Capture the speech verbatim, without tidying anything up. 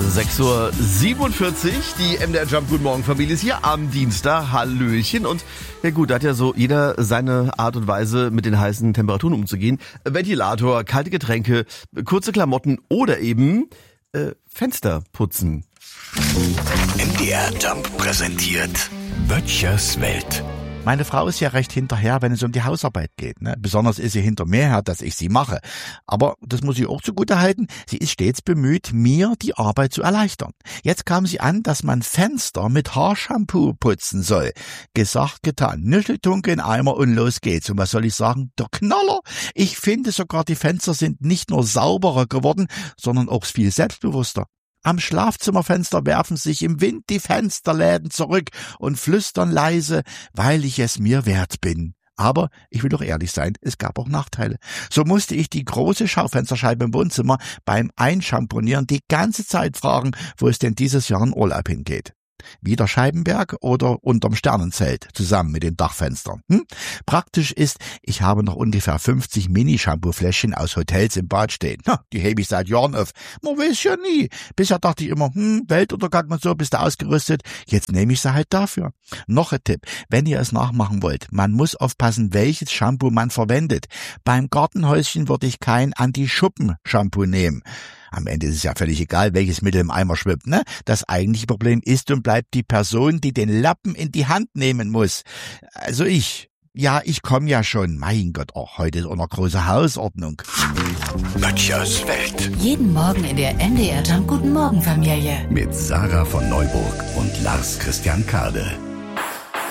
sechs Uhr siebenundvierzig, die M D R Jump Guten Morgen Familie ist hier am Dienstag. Hallöchen. Und ja gut, da hat ja so jeder seine Art und Weise, mit den heißen Temperaturen umzugehen. Ventilator, kalte Getränke, kurze Klamotten oder eben äh, Fenster putzen. M D R Jump präsentiert Böttchers Welt. Meine Frau ist ja recht hinterher, wenn es um die Hausarbeit geht. Ne? Besonders ist sie hinter mir her, dass ich sie mache. Aber das muss ich auch zugute halten, sie ist stets bemüht, mir die Arbeit zu erleichtern. Jetzt kam sie an, dass man Fenster mit Haarshampoo putzen soll. Gesagt, getan. Nüscheltunke in Eimer und los geht's. Und was soll ich sagen? Der Knaller! Ich finde sogar, die Fenster sind nicht nur sauberer geworden, sondern auch viel selbstbewusster. Am Schlafzimmerfenster werfen sich im Wind die Fensterläden zurück und flüstern leise, weil ich es mir wert bin. Aber ich will doch ehrlich sein, es gab auch Nachteile. So musste ich die große Schaufensterscheibe im Wohnzimmer beim Einschamponieren die ganze Zeit fragen, wo es denn dieses Jahr in Urlaub hingeht. Wieder Scheibenberg oder unterm Sternenzelt, zusammen mit den Dachfenstern. Hm? Praktisch ist, ich habe noch ungefähr fünfzig Mini-Shampoo-Fläschchen aus Hotels im Bad stehen. Ha, die hebe ich seit Jahren auf. Man weiß ja nie. Bisher dachte ich immer, hm, Weltuntergang und so, bist du ausgerüstet. Jetzt nehme ich sie halt dafür. Noch ein Tipp, wenn ihr es nachmachen wollt, man muss aufpassen, welches Shampoo man verwendet. Beim Gartenhäuschen würde ich kein Anti-Schuppen-Shampoo nehmen. Am Ende ist es ja völlig egal, welches Mittel im Eimer schwimmt, ne? Das eigentliche Problem ist und bleibt die Person, die den Lappen in die Hand nehmen muss. Also ich. Ja, ich komme ja schon. Mein Gott, auch heute ist auch noch große Hausordnung. Böttchers Welt. Jeden Morgen in der M D R Jump Guten Morgen Familie. Mit Sarah von Neuburg und Lars Christian Kade.